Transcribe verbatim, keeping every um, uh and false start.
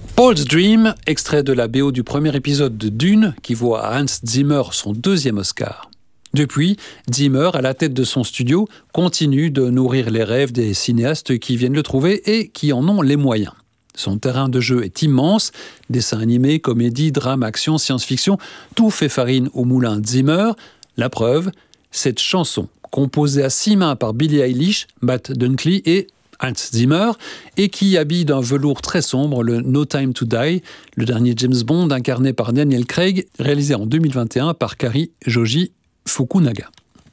Paul's Dream, extrait de la B O du premier épisode de Dune, qui voit à Hans Zimmer son deuxième Oscar. Depuis, Zimmer, à la tête de son studio, continue de nourrir les rêves des cinéastes qui viennent le trouver et qui en ont les moyens. Son terrain de jeu est immense, dessins animés, comédie, drame, action, science-fiction, tout fait farine au moulin Zimmer. La preuve, cette chanson, composée à six mains par Billie Eilish, Matt Dunkley et Hans Zimmer, et qui habille d'un velours très sombre le No Time to Die, le dernier James Bond incarné par Daniel Craig, réalisé en deux mille vingt et un par Kari Joji Fukunaga.